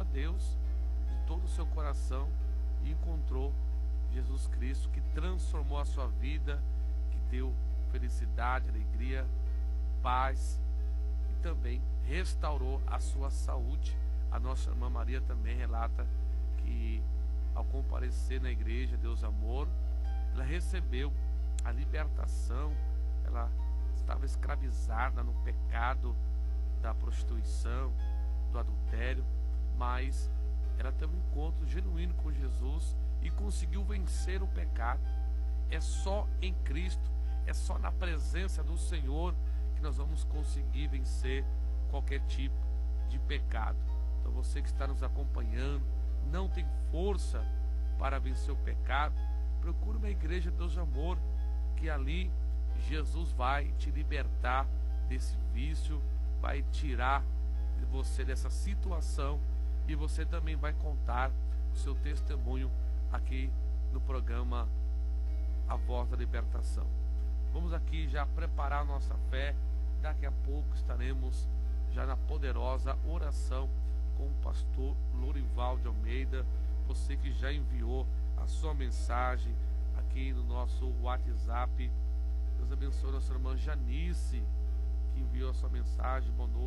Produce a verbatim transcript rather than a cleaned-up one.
a Deus de todo o seu coração e encontrou Jesus Cristo, que transformou a sua vida, que deu felicidade, alegria, paz e também restaurou a sua saúde. A nossa irmã Maria também relata que ao comparecer na igreja Deus Amor, ela recebeu a libertação. Ela estava escravizada no pecado da prostituição, do adultério, mas ela teve um encontro genuíno com Jesus e conseguiu vencer o pecado. É só em Cristo, é só na presença do Senhor que nós vamos conseguir vencer qualquer tipo de pecado. Então você que está nos acompanhando, não tem força para vencer o pecado, procure uma igreja de Deus de Amor, que ali Jesus vai te libertar desse vício, vai tirar de você dessa situação, e você também vai contar o seu testemunho aqui no programa A Voz da Libertação. Vamos aqui já preparar a nossa fé. Daqui a pouco estaremos já na poderosa oração com o pastor Lorival de Almeida. Você que já enviou a sua mensagem aqui no nosso WhatsApp. Deus abençoe a nossa irmã Janice, que enviou a sua mensagem. Boa noite.